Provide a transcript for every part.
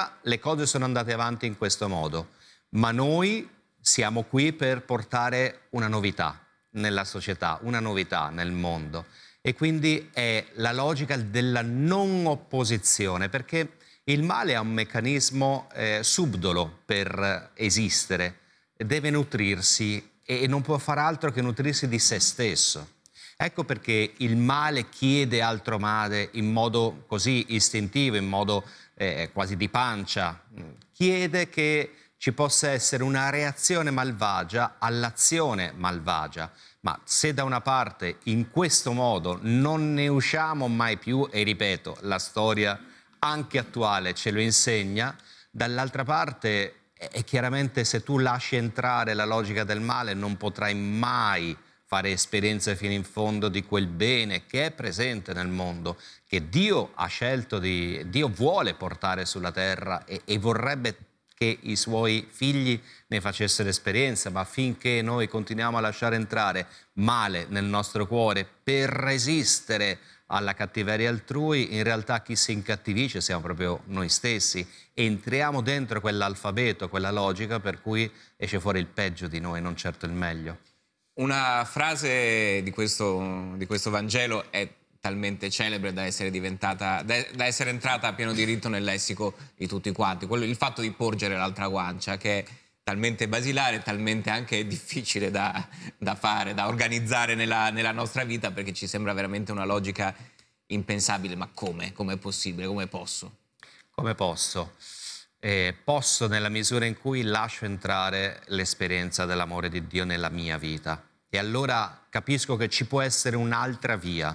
finora le cose sono andate avanti in questo modo, ma noi siamo qui per portare una novità nella società, una novità nel mondo. E quindi è la logica della non opposizione, perché il male ha un meccanismo subdolo per esistere, deve nutrirsi e non può far altro che nutrirsi di se stesso. Ecco perché il male chiede altro male in modo così istintivo, in modo quasi di pancia. Chiede che ci possa essere una reazione malvagia all'azione malvagia. Ma se da una parte in questo modo non ne usciamo mai più, e ripeto, la storia anche attuale ce lo insegna, dall'altra parte è chiaramente se tu lasci entrare la logica del male non potrai mai fare esperienza fino in fondo di quel bene che è presente nel mondo, che Dio ha scelto Dio vuole portare sulla terra e vorrebbe che i suoi figli ne facessero esperienza, ma finché noi continuiamo a lasciare entrare male nel nostro cuore per resistere alla cattiveria altrui, in realtà chi si incattivisce siamo proprio noi stessi. Entriamo dentro quell'alfabeto, quella logica per cui esce fuori il peggio di noi, non certo il meglio. Una frase di questo Vangelo è talmente celebre da essere da essere entrata a pieno diritto nel lessico di tutti quanti. Il fatto di porgere l'altra guancia, che è talmente basilare, talmente anche difficile da fare, da organizzare nella nostra vita, perché ci sembra veramente una logica impensabile. Ma come? Com'è possibile? Come posso? Come posso? Posso nella misura in cui lascio entrare l'esperienza dell'amore di Dio nella mia vita. E allora capisco che ci può essere un'altra via.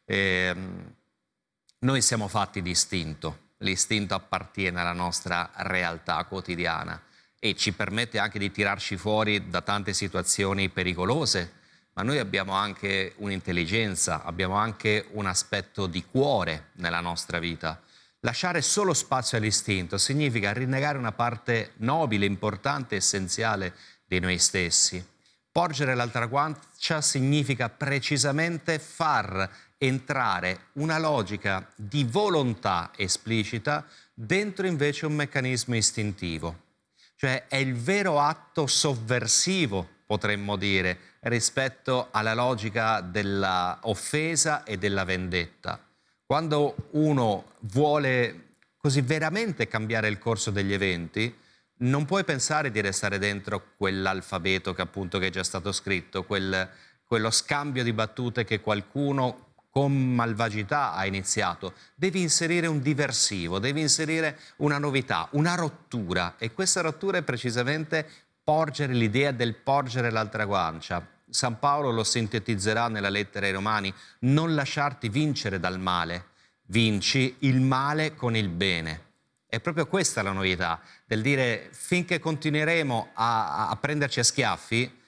Noi siamo fatti di istinto. L'istinto appartiene alla nostra realtà quotidiana e ci permette anche di tirarci fuori da tante situazioni pericolose, ma noi abbiamo anche un'intelligenza, abbiamo anche un aspetto di cuore nella nostra vita. Lasciare solo spazio all'istinto significa rinnegare una parte nobile, importante, essenziale di noi stessi. Porgere l'altra guancia significa precisamente far entrare una logica di volontà esplicita dentro invece un meccanismo istintivo. Cioè è il vero atto sovversivo, potremmo dire, rispetto alla logica dell'offesa e della vendetta. Quando uno vuole così veramente cambiare il corso degli eventi, non puoi pensare di restare dentro quell'alfabeto che appunto che è già stato scritto, quello scambio di battute che qualcuno con malvagità ha iniziato. Devi inserire un diversivo, devi inserire una novità, una rottura, e questa rottura è precisamente porgere l'idea del porgere l'altra guancia. San Paolo lo sintetizzerà nella lettera ai Romani: non lasciarti vincere dal male, vinci il male con il bene. È proprio questa la novità, del dire finché continueremo a prenderci a schiaffi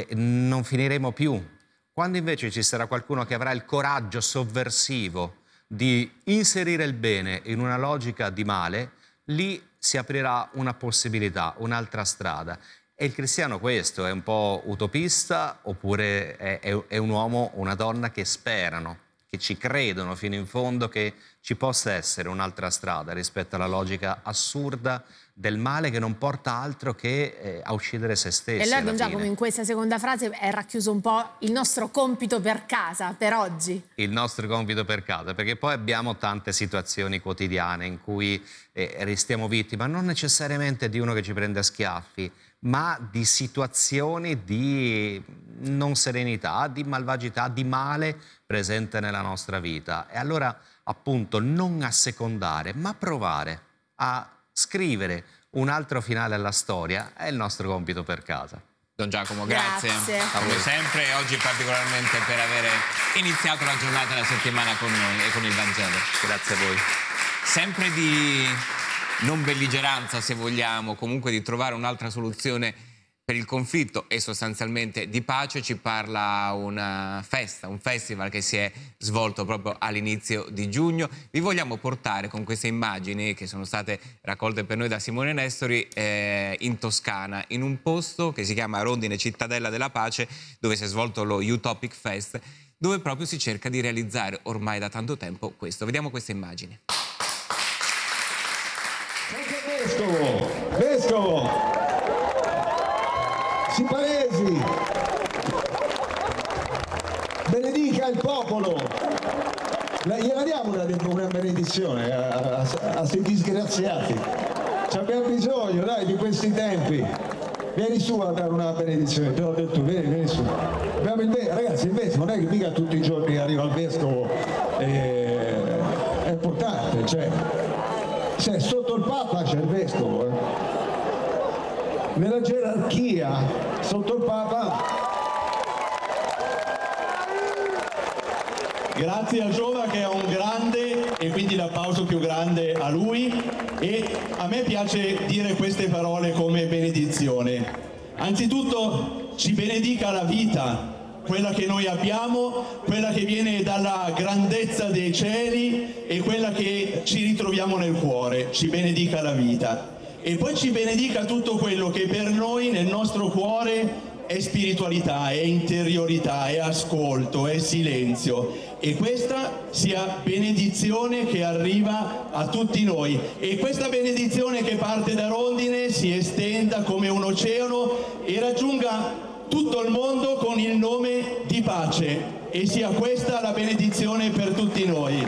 non finiremo più. Quando invece ci sarà qualcuno che avrà il coraggio sovversivo di inserire il bene in una logica di male, lì si aprirà una possibilità, un'altra strada. E il cristiano questo, è un po' utopista oppure è un uomo o una donna che sperano, che ci credono fino in fondo che ci possa essere un'altra strada rispetto alla logica assurda del male che non porta altro che a uccidere se stessi. E allora, Don Giacomo, in questa seconda frase è racchiuso un po' il nostro compito per casa, per oggi. Il nostro compito per casa, perché poi abbiamo tante situazioni quotidiane in cui restiamo vittime, non necessariamente di uno che ci prende a schiaffi, ma di situazioni di non serenità, di malvagità, di male presente nella nostra vita. E allora, appunto, non assecondare, ma provare a scrivere un altro finale alla storia è il nostro compito per casa. Don Giacomo, grazie. Come sempre, e oggi particolarmente per aver iniziato la giornata e la settimana con noi e con il Vangelo. Grazie a voi. Sempre di non belligeranza, se vogliamo, comunque di trovare un'altra soluzione per il conflitto e sostanzialmente di pace, ci parla una festa, un festival che si è svolto proprio all'inizio di giugno. Vi vogliamo portare con queste immagini che sono state raccolte per noi da Simone Nestori in Toscana, in un posto che si chiama Rondine Cittadella della Pace, dove si è svolto lo Utopic Fest, dove proprio si cerca di realizzare ormai da tanto tempo questo. Vediamo queste immagini. Vescovo, si palesi, benedica il popolo. Gliela diamo una benedizione a questi disgraziati. Ci abbiamo bisogno, dai, di questi tempi. Vieni su a dare una benedizione, te l'ho detto, vieni su. Ragazzi, il vescovo non è che mica tutti i giorni arriva il vescovo, è importante, cioè sotto il Papa c'è il vescovo. Nella gerarchia, sotto il Papa. Grazie a Giova che è un grande e quindi l'applauso più grande a lui, e a me piace dire queste parole come benedizione. Anzitutto ci benedica la vita, quella che noi abbiamo, quella che viene dalla grandezza dei cieli e quella che ci ritroviamo nel cuore, ci benedica la vita. E poi ci benedica tutto quello che per noi nel nostro cuore è spiritualità, è interiorità, è ascolto, è silenzio, e questa sia benedizione che arriva a tutti noi, e questa benedizione che parte da Rondine si estenda come un oceano e raggiunga tutto il mondo con il nome di pace, e sia questa la benedizione per tutti noi.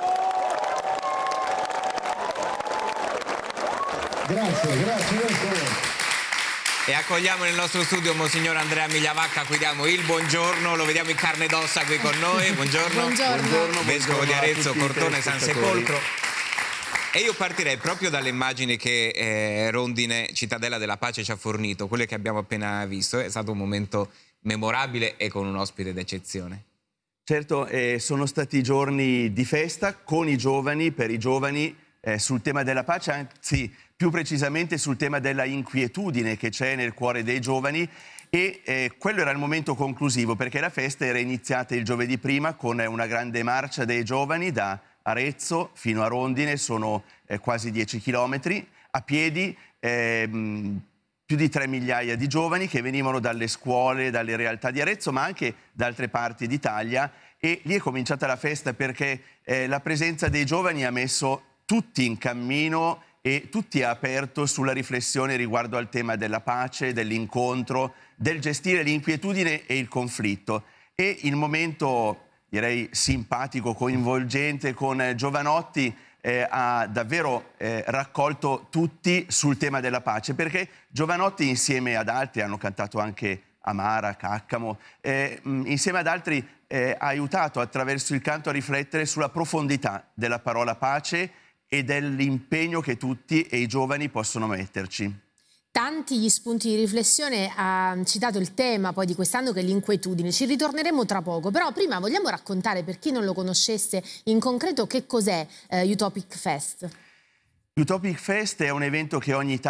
Grazie. E accogliamo nel nostro studio Monsignor Andrea Migliavacca, a cui diamo il buongiorno, lo vediamo in carne ed ossa qui con noi. Buongiorno. Buongiorno. Vescovo di Arezzo, Cortone, San Sepolcro. E io partirei proprio dalle immagini che Rondine, Cittadella della Pace, ci ha fornito, quelle che abbiamo appena visto. È stato un momento memorabile e con un ospite d'eccezione. Certo, sono stati giorni di festa con i giovani, per i giovani, sul tema della pace, anzi più precisamente sul tema della inquietudine che c'è nel cuore dei giovani, e quello era il momento conclusivo, perché la festa era iniziata il giovedì prima con una grande marcia dei giovani da Arezzo fino a Rondine, sono quasi 10 chilometri, a piedi, più di 3 migliaia di giovani che venivano dalle scuole, dalle realtà di Arezzo, ma anche da altre parti d'Italia, e lì è cominciata la festa perché la presenza dei giovani ha messo tutti in cammino e tutti ha aperto sulla riflessione riguardo al tema della pace, dell'incontro, del gestire l'inquietudine e il conflitto. E il momento, direi, simpatico, coinvolgente con Giovanotti ha davvero raccolto tutti sul tema della pace, perché Giovanotti insieme ad altri, hanno cantato anche Amara, Caccamo, insieme ad altri ha aiutato attraverso il canto a riflettere sulla profondità della parola pace e dell'impegno che tutti e i giovani possono metterci. Tanti gli spunti di riflessione, ha citato il tema poi di quest'anno che è l'inquietudine, ci ritorneremo tra poco, però prima vogliamo raccontare, per chi non lo conoscesse in concreto, che cos'è Utopic Fest? Utopic Fest è un evento che ogni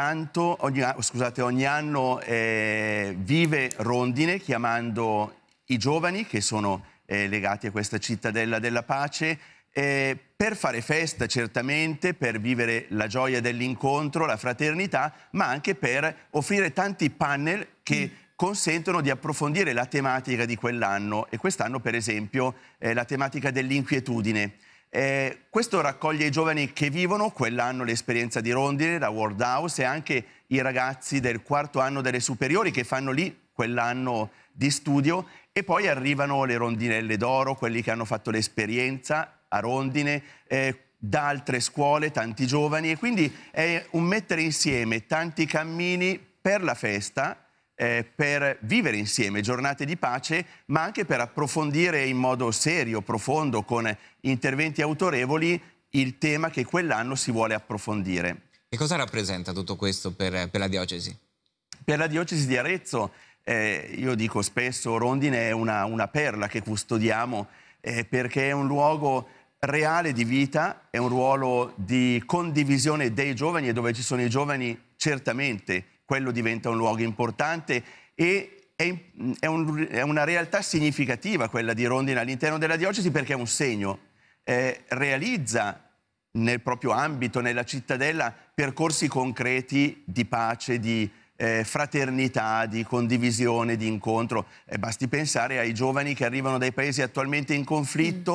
anno vive Rondine, chiamando i giovani che sono legati a questa cittadella della pace, per fare festa certamente, per vivere la gioia dell'incontro, la fraternità, ma anche per offrire tanti panel che consentono di approfondire la tematica di quell'anno, e quest'anno per esempio la tematica dell'inquietudine. Questo raccoglie i giovani che vivono quell'anno l'esperienza di Rondine, la World House, e anche i ragazzi del 4º anno delle superiori che fanno lì quell'anno di studio, e poi arrivano le rondinelle d'oro, quelli che hanno fatto l'esperienza a Rondine, da altre scuole, tanti giovani, e quindi è un mettere insieme tanti cammini per la festa, per vivere insieme giornate di pace, ma anche per approfondire in modo serio, profondo, con interventi autorevoli, il tema che quell'anno si vuole approfondire. E cosa rappresenta tutto questo per la diocesi? Per la diocesi di Arezzo, io dico spesso, Rondine è una perla che custodiamo, perché è un luogo reale di vita, è un ruolo di condivisione dei giovani, e dove ci sono i giovani certamente quello diventa un luogo importante, e è una realtà significativa quella di Rondine all'interno della diocesi, perché è un segno, realizza nel proprio ambito, nella cittadella, percorsi concreti di pace, di fraternità, di condivisione, di incontro. Basti pensare ai giovani che arrivano dai paesi attualmente in conflitto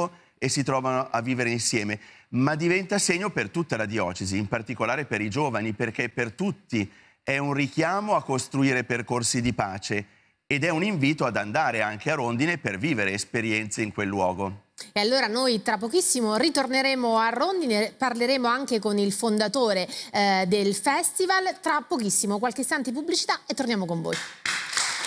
e si trovano a vivere insieme, ma diventa segno per tutta la diocesi, in particolare per i giovani, perché per tutti è un richiamo a costruire percorsi di pace ed è un invito ad andare anche a Rondine per vivere esperienze in quel luogo. E allora noi tra pochissimo ritorneremo a Rondine, parleremo anche con il fondatore del festival, tra pochissimo qualche istante di pubblicità e torniamo con voi.